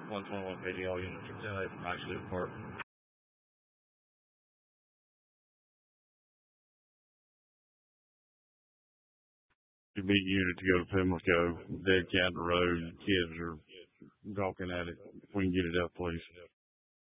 121 KDL units are 10-8 from actually apart. You beat unit to go to Pimlico, dead cat in the road, kids are gawking at it. If we can get it up, please.